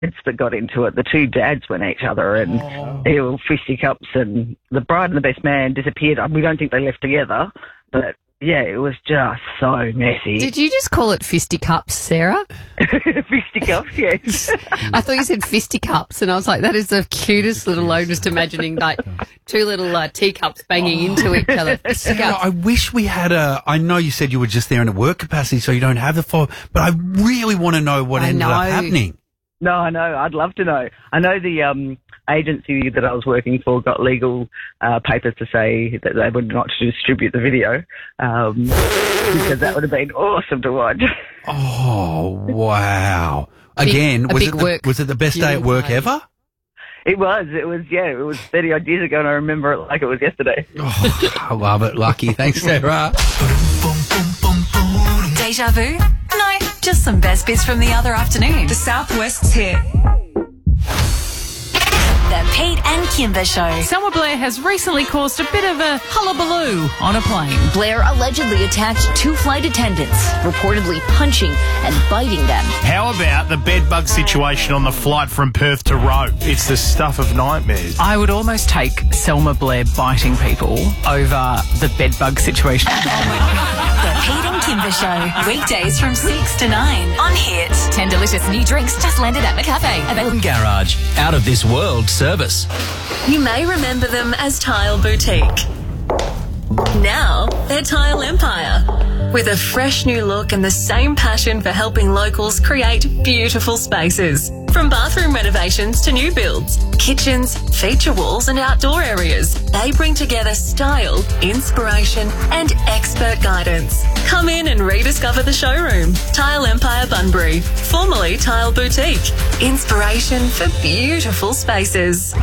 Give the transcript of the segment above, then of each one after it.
that got into it. The two dads went at each other and there were fisticuffs, and the bride and the best man disappeared. We don't think they left together, but yeah, it was just so messy. Did you just call it fisticuffs, Sarah? Fisticuffs, yes. I thought you said fisticuffs, and I was like, that is the cutest little, I'm just imagining like two little teacups banging into each other. Sarah, I wish we had I know you said you were just there in a work capacity, so you don't have the file, but I really want to know what ended up happening. No, I know. I'd love to know. I know the agency that I was working for got legal papers to say that they were not to distribute the video because that would have been awesome to watch. Oh, wow. Again, was it the best day at work ever? It was. It was 30 odd years ago, and I remember it like it was yesterday. Oh, I love it. Lucky. Thanks, Sarah. Deja vu? No, just some best bits from the other afternoon. The Southwest's hit. The Pete and Kimber Show. Selma Blair has recently caused a bit of a hullabaloo on a plane. Blair allegedly attacked two flight attendants, reportedly punching and biting them. How about the bedbug situation on the flight from Perth to Rome? It's the stuff of nightmares. I would almost take Selma Blair biting people over the bedbug situation. The Pete and Kimber Show. Weekdays from 6 to 9 on Hit. 10 delicious new drinks just landed at McCafe. Available Garage. Out of this world service. You may remember them as Tile Boutique. Now they're Tile Empire. With a fresh new look and the same passion for helping locals create beautiful spaces. From bathroom renovations to new builds, kitchens, feature walls and outdoor areas, they bring together style, inspiration and expert guidance. Come in and rediscover the showroom. Tile Empire Bunbury, formerly Tile Boutique. Inspiration for beautiful spaces.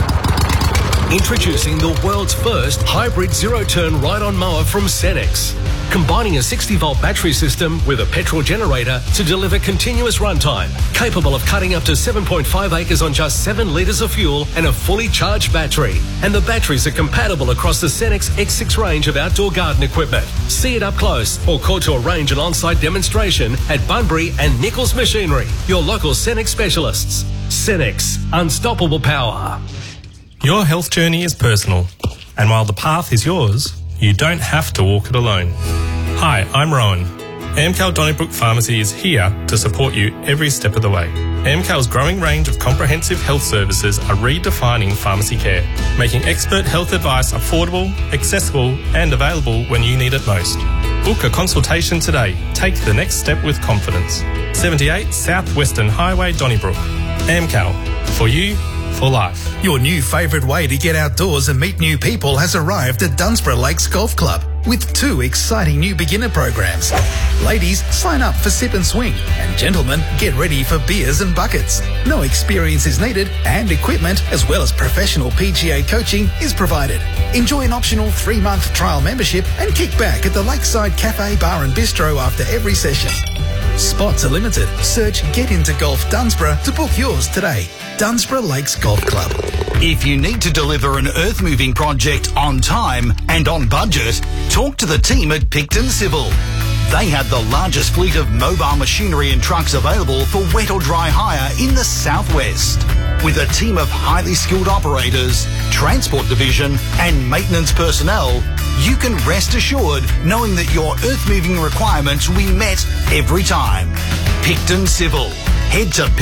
Introducing the world's first hybrid zero-turn ride-on mower from Cenex. Combining a 60-volt battery system with a petrol generator to deliver continuous runtime, capable of cutting up to 7.5 acres on just 7 litres of fuel and a fully charged battery. And the batteries are compatible across the Cenex X6 range of outdoor garden equipment. See it up close or call to arrange an on-site demonstration at Bunbury and Nichols Machinery, your local Cenex specialists. Cenex, unstoppable power. Your health journey is personal, and while the path is yours, you don't have to walk it alone. Hi, I'm Rowan. Amcal Donnybrook Pharmacy is here to support you every step of the way. Amcal's growing range of comprehensive health services are redefining pharmacy care, making expert health advice affordable, accessible and available when you need it most. Book a consultation today. Take the next step with confidence. 78 South Western Highway, Donnybrook. Amcal, for you, for life. Your new favourite way to get outdoors and meet new people has arrived at Dunsborough Lakes Golf Club with 2 exciting new beginner programs. Ladies, sign up for Sip and Swing, and gentlemen, get ready for beers and buckets. No experience is needed, and equipment as well as professional PGA coaching is provided. Enjoy an optional 3-month trial membership and kick back at the Lakeside Cafe Bar and Bistro after every session. Spots are limited. Search Get Into Golf Dunsborough to book yours today. Dunsborough Lakes Golf Club. If you need to deliver an earth-moving project on time and on budget, talk to the team at Picton Civil. They have the largest fleet of mobile machinery and trucks available for wet or dry hire in the southwest. With a team of highly skilled operators, transport division and maintenance personnel, you can rest assured knowing that your earth-moving requirements will be met every time. Picton Civil. Head to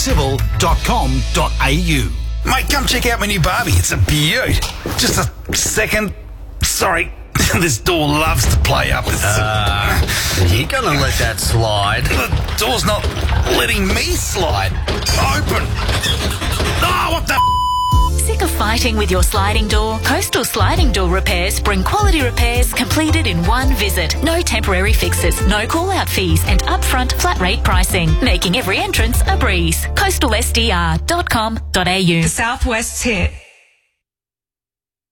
pictoncivil.com.au. Mate, come check out my new Barbie. It's a beaut. Just a second. Sorry. This door loves to play up. You're gonna let that slide. The door's not letting me slide. Open. Oh, what the Sick of fighting with your sliding door? Coastal Sliding Door Repairs bring quality repairs completed in one visit. No temporary fixes, no call-out fees and upfront flat rate pricing, making every entrance a breeze. coastalsdr.com.au. The Southwest's hit.